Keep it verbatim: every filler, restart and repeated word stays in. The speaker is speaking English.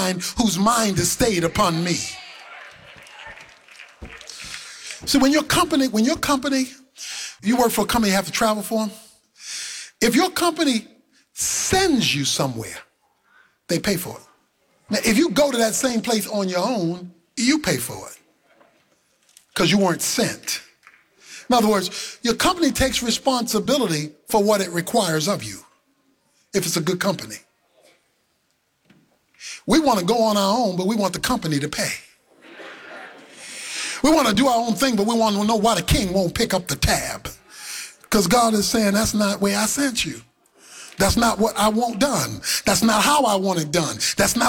mine whose mind is stayed upon me. See, when your company, when your company, you work for a company you have to travel for them, if your company sends you somewhere, they pay for it. Now, if you go to that same place on your own, you pay for it because you weren't sent. In other words, your company takes responsibility for what it requires of you, if it's a good company. We want to go on our own, but we want the company to pay. We want to do our own thing, but we want to know why the king won't pick up the tab. Because God is saying, that's not where I sent you. That's not what I want done. That's not how I want it done. That's not